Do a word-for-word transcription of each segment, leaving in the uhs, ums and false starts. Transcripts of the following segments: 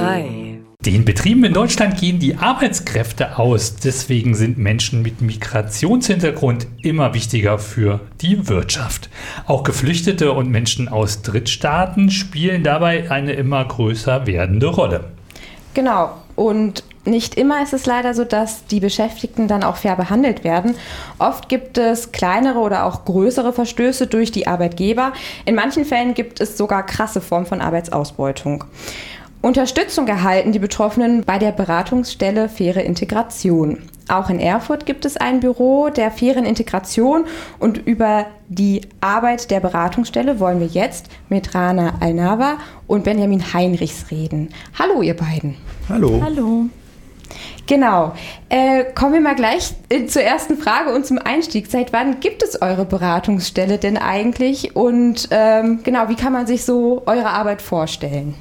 drei. Den Betrieben in Deutschland gehen die Arbeitskräfte aus. Deswegen sind Menschen mit Migrationshintergrund immer wichtiger für die Wirtschaft. Auch Geflüchtete und Menschen aus Drittstaaten spielen dabei eine immer größer werdende Rolle. Genau. Und nicht immer ist es leider so, dass die Beschäftigten dann auch fair behandelt werden. Oft gibt es kleinere oder auch größere Verstöße durch die Arbeitgeber. In manchen Fällen gibt es sogar krasse Formen von Arbeitsausbeutung. Unterstützung erhalten die Betroffenen bei der Beratungsstelle Faire Integration. Auch in Erfurt gibt es ein Büro der fairen Integration und über die Arbeit der Beratungsstelle wollen wir jetzt mit Rana Alnava und Benjamin Heinrichs reden. Hallo ihr beiden. Hallo. Hallo. Genau. Äh, kommen wir mal gleich äh, zur ersten Frage und zum Einstieg. Seit wann gibt es eure Beratungsstelle denn eigentlich und ähm, genau, wie kann man sich so eure Arbeit vorstellen?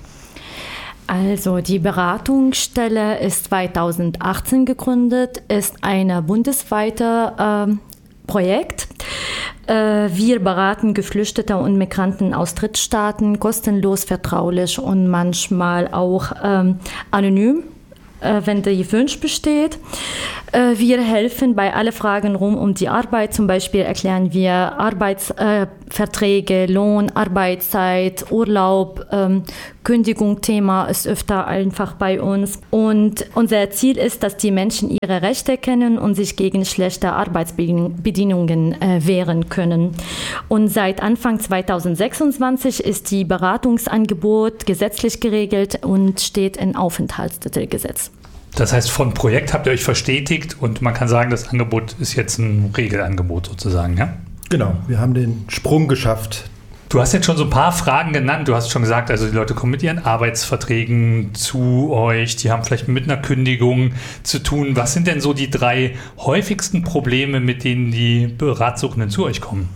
Also die Beratungsstelle ist zweitausendachtzehn gegründet, ist ein bundesweites äh, Projekt. Äh, wir beraten Geflüchtete und Migranten aus Drittstaaten kostenlos, vertraulich und manchmal auch ähm, anonym, äh, wenn der Wunsch besteht. Äh, wir helfen bei allen Fragen rund um die Arbeit. Zum Beispiel erklären wir Arbeitsverträge, äh, Lohn, Arbeitszeit, Urlaub, ähm, Kündigung. Thema ist öfter einfach bei uns. Und unser Ziel ist, dass die Menschen ihre Rechte kennen und sich gegen schlechte Arbeitsbedingungen äh, wehren können. Und seit Anfang zweitausendsechsundzwanzig ist die Beratungsangebot gesetzlich geregelt und steht im Aufenthaltstitelgesetz. Das heißt, von Projekt habt ihr euch verstetigt und man kann sagen, das Angebot ist jetzt ein Regelangebot sozusagen, ja? Genau, wir haben den Sprung geschafft. Du hast jetzt schon so ein paar Fragen genannt. Du hast schon gesagt, also die Leute kommen mit ihren Arbeitsverträgen zu euch, die haben vielleicht mit einer Kündigung zu tun. Was sind denn so die drei häufigsten Probleme, mit denen die Ratsuchenden zu euch kommen?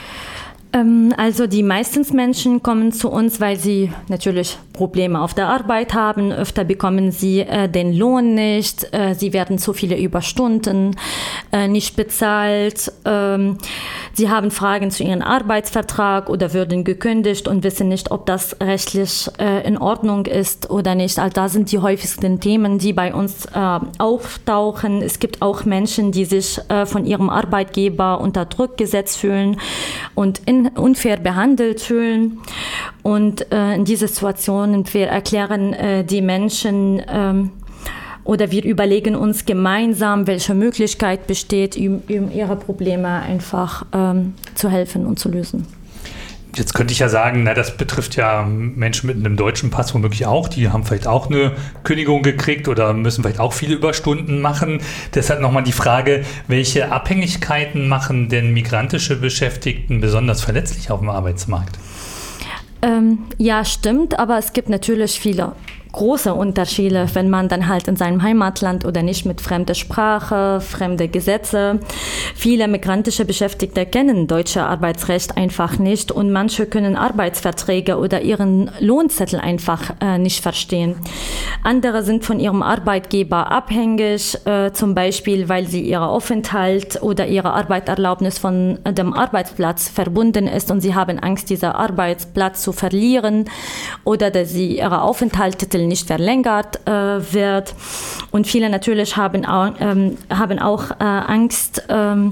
Also die meisten Menschen kommen zu uns, weil sie natürlich Probleme auf der Arbeit haben. Öfter bekommen sie äh, den Lohn nicht. Äh, sie werden zu viele Überstunden äh, nicht bezahlt. Ähm, sie haben Fragen zu ihrem Arbeitsvertrag oder würden gekündigt und wissen nicht, ob das rechtlich äh, in Ordnung ist oder nicht. Also da sind die häufigsten Themen, die bei uns äh, auftauchen. Es gibt auch Menschen, die sich äh, von ihrem Arbeitgeber unter Druck gesetzt fühlen und in unfair behandelt fühlen. Und äh, in dieser Situation wir erklären äh, die Menschen ähm, oder wir überlegen uns gemeinsam, welche Möglichkeit besteht, um, um ihre Probleme einfach ähm, zu helfen und zu lösen. Jetzt könnte ich ja sagen, na, das betrifft ja Menschen mit einem deutschen Pass womöglich auch. Die haben vielleicht auch eine Kündigung gekriegt oder müssen vielleicht auch viele Überstunden machen. Deshalb nochmal die Frage, welche Abhängigkeiten machen denn migrantische Beschäftigten besonders verletzlich auf dem Arbeitsmarkt? Ähm, ja, stimmt, aber es gibt natürlich viele große Unterschiede, wenn man dann halt in seinem Heimatland oder nicht mit fremder Sprache, fremde Gesetze. Viele migrantische Beschäftigte kennen deutsche Arbeitsrecht einfach nicht und manche können Arbeitsverträge oder ihren Lohnzettel einfach äh, nicht verstehen. Andere sind von ihrem Arbeitgeber abhängig, äh, zum Beispiel, weil sie ihr Aufenthalt oder ihre Arbeitserlaubnis von dem Arbeitsplatz verbunden ist und sie haben Angst, diesen Arbeitsplatz zu verlieren oder dass sie ihre Aufenthaltstitel nicht verlängert äh, wird. Und viele natürlich haben auch, ähm, haben auch äh, Angst, ähm,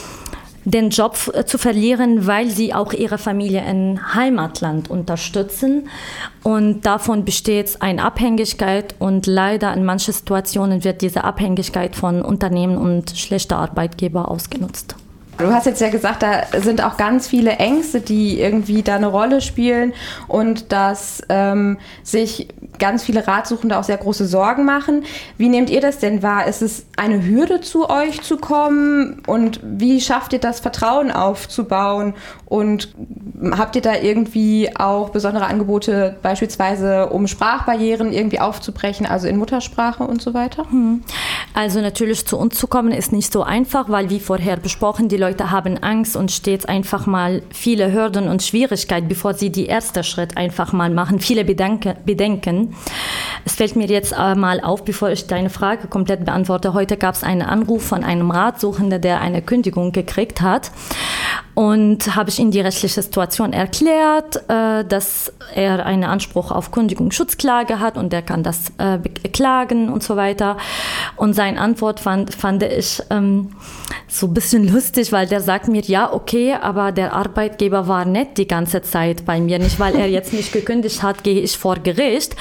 den Job äh, zu verlieren, weil sie auch ihre Familie im Heimatland unterstützen. Und davon besteht eine Abhängigkeit und leider in manchen Situationen wird diese Abhängigkeit von Unternehmen und schlechter Arbeitgeber ausgenutzt. Du hast jetzt ja gesagt, da sind auch ganz viele Ängste, die irgendwie da eine Rolle spielen und dass ähm, sich ganz viele Ratsuchende auch sehr große Sorgen machen. Wie nehmt ihr das denn wahr? Ist es eine Hürde, zu euch zu kommen und wie schafft ihr das, Vertrauen aufzubauen und habt ihr da irgendwie auch besondere Angebote, beispielsweise um Sprachbarrieren irgendwie aufzubrechen, also in Muttersprache und so weiter? Also natürlich zu uns zu kommen ist nicht so einfach, weil wie vorher besprochen, die Leute haben Angst und stets einfach mal viele Hürden und Schwierigkeiten, bevor sie die erste Schritt einfach mal machen. Viele Bedenken. Bedenken. Es fällt mir jetzt mal auf, bevor ich deine Frage komplett beantworte. Heute gab es einen Anruf von einem Ratsuchenden, der eine Kündigung gekriegt hat. Und habe ich ihm die rechtliche Situation erklärt, äh, dass er einen Anspruch auf Kündigungsschutzklage hat und er kann das äh, beklagen und so weiter. Und seine Antwort fand, fand ich ähm, so ein bisschen lustig, weil der sagt mir, ja, okay, aber der Arbeitgeber war nett die ganze Zeit bei mir. Nicht, weil er jetzt nicht gekündigt hat, gehe ich vor Gericht.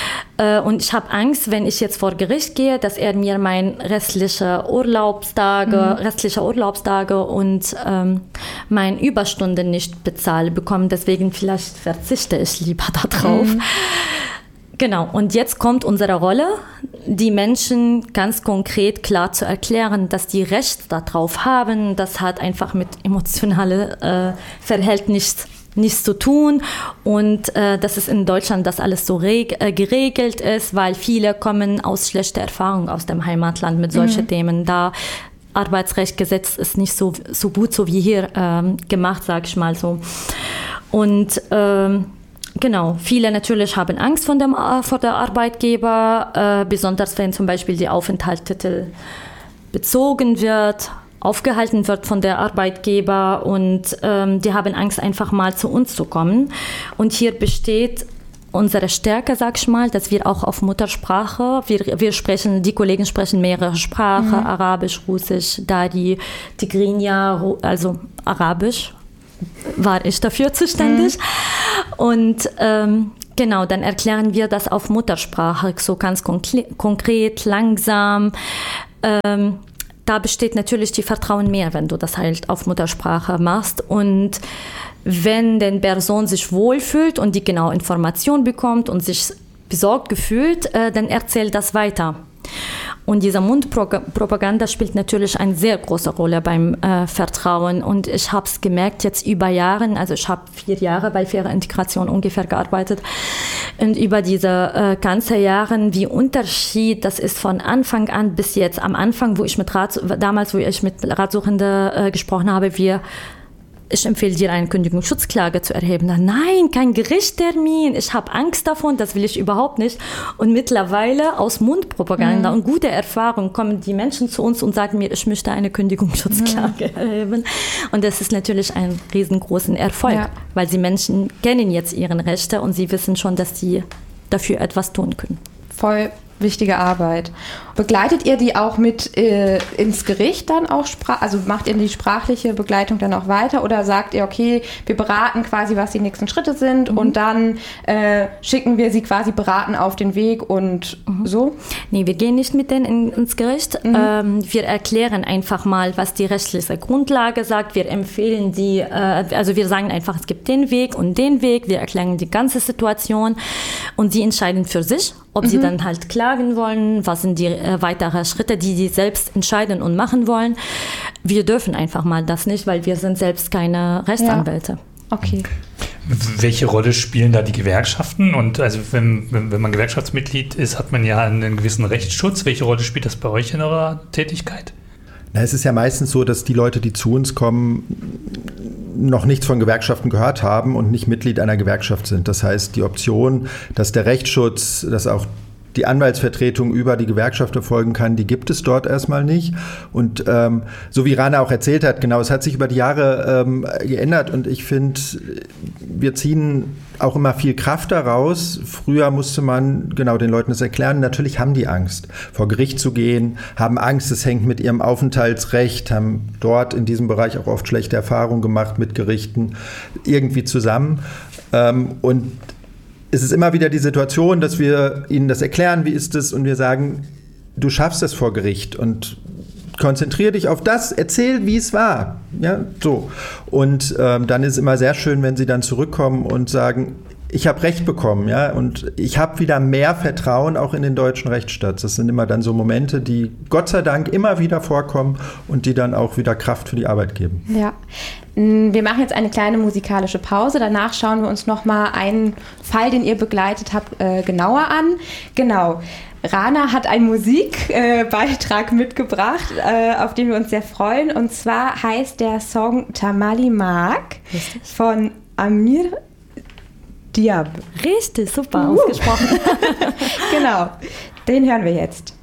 Und ich habe Angst, wenn ich jetzt vor Gericht gehe, dass er mir mein restliche Urlaubstage, mhm. restliche Urlaubstage und ähm, meine Überstunden nicht bezahlt bekomme. Deswegen vielleicht verzichte ich lieber darauf. Mhm. Genau, und jetzt kommt unsere Rolle, die Menschen ganz konkret klar zu erklären, dass die Recht darauf haben. Das hat einfach mit emotionalen äh, Verhältnissen nichts zu tun und äh, dass es in Deutschland das alles so reg- äh, geregelt ist, weil viele kommen aus schlechter Erfahrung aus dem Heimatland mit solchen mhm. Themen. Da Arbeitsrechtgesetz ist nicht so, so gut, so wie hier ähm, gemacht, sage ich mal so. Und ähm, genau, viele natürlich haben Angst von dem, äh, vor der Arbeitgeber, äh, besonders wenn zum Beispiel die Aufenthaltstitel bezogen wird, aufgehalten wird von der Arbeitgeber und ähm, die haben Angst, einfach mal zu uns zu kommen. Und hier besteht unsere Stärke, sag ich mal, dass wir auch auf Muttersprache, wir, wir sprechen, die Kollegen sprechen mehrere Sprachen, mhm. Arabisch, Russisch, Dari, Tigrinya, also Arabisch war ich dafür zuständig. Mhm. Und ähm, genau, dann erklären wir das auf Muttersprache, so ganz konkre- konkret, langsam. Ähm, Da besteht natürlich die Vertrauen mehr, wenn du das halt auf Muttersprache machst. Und wenn die Person sich wohlfühlt und die genaue Information bekommt und sich besorgt gefühlt, äh, dann erzählt das weiter. Und diese Mundpropaganda spielt natürlich eine sehr große Rolle beim äh, Vertrauen. Und ich habe es gemerkt jetzt über Jahre, also ich habe vier Jahre bei Faire Integration ungefähr gearbeitet. Und über diese äh, ganzen Jahre, wie Unterschied das ist von Anfang an bis jetzt. Am Anfang, wo ich mit Rat, damals, wo ich mit Ratsuchenden äh, gesprochen habe, wir ich empfehle dir, eine Kündigungsschutzklage zu erheben. Nein, kein Gerichtstermin. Ich habe Angst davon, das will ich überhaupt nicht. Und mittlerweile aus Mundpropaganda mhm. und guter Erfahrung kommen die Menschen zu uns und sagen mir, ich möchte eine Kündigungsschutzklage mhm. erheben. Und das ist natürlich ein riesengroßen Erfolg, ja. weil die Menschen kennen jetzt ihre Rechte und sie wissen schon, dass sie dafür etwas tun können. Voll wichtige Arbeit. Begleitet ihr die auch mit äh, ins Gericht dann auch, spra- also macht ihr die sprachliche Begleitung dann auch weiter oder sagt ihr, okay, wir beraten quasi, was die nächsten Schritte sind mhm. und dann äh, schicken wir sie quasi beraten auf den Weg und mhm. so? Nee, wir gehen nicht mit denen in, ins Gericht. Mhm. Ähm, wir erklären einfach mal, was die rechtliche Grundlage sagt. Wir empfehlen die, äh, also wir sagen einfach, es gibt den Weg und den Weg. Wir erklären die ganze Situation und sie entscheiden für sich, ob mhm. sie dann halt klagen wollen, was sind die äh, weiteren Schritte, die sie selbst entscheiden und machen wollen. Wir dürfen einfach mal das nicht, weil wir sind selbst keine Rechtsanwälte. Ja. Okay. Welche Rolle spielen da die Gewerkschaften? Und also wenn, wenn, wenn man Gewerkschaftsmitglied ist, hat man ja einen gewissen Rechtsschutz. Welche Rolle spielt das bei euch in eurer Tätigkeit? Na, es ist ja meistens so, dass die Leute, die zu uns kommen, noch nichts von Gewerkschaften gehört haben und nicht Mitglied einer Gewerkschaft sind. Das heißt, die Option, dass der Rechtsschutz, dass auch die Anwaltsvertretung über die Gewerkschaft erfolgen kann, die gibt es dort erstmal nicht. Und ähm, so wie Rana auch erzählt hat, genau, es hat sich über die Jahre ähm, geändert und ich finde, wir ziehen auch immer viel Kraft daraus. Früher musste man genau den Leuten das erklären. Natürlich haben die Angst, vor Gericht zu gehen, haben Angst, es hängt mit ihrem Aufenthaltsrecht, haben dort in diesem Bereich auch oft schlechte Erfahrungen gemacht mit Gerichten irgendwie zusammen. Ähm, und es ist immer wieder die Situation, dass wir ihnen das erklären, wie ist es, und wir sagen, du schaffst es vor Gericht und konzentriere dich auf das, erzähl, wie es war. Ja, so. Und ähm, dann ist es immer sehr schön, wenn sie dann zurückkommen und sagen, ich habe Recht bekommen, ja, und ich habe wieder mehr Vertrauen auch in den deutschen Rechtsstaat. Das sind immer dann so Momente, die Gott sei Dank immer wieder vorkommen und die dann auch wieder Kraft für die Arbeit geben. Ja. Wir machen jetzt eine kleine musikalische Pause. Danach schauen wir uns nochmal einen Fall, den ihr begleitet habt, äh, genauer an. Genau. Rana hat einen Musikbeitrag äh, mitgebracht, äh, auf den wir uns sehr freuen. Und zwar heißt der Song Tamali Mark von Amir Diab. Richtig, super uh. ausgesprochen. Genau, den hören wir jetzt.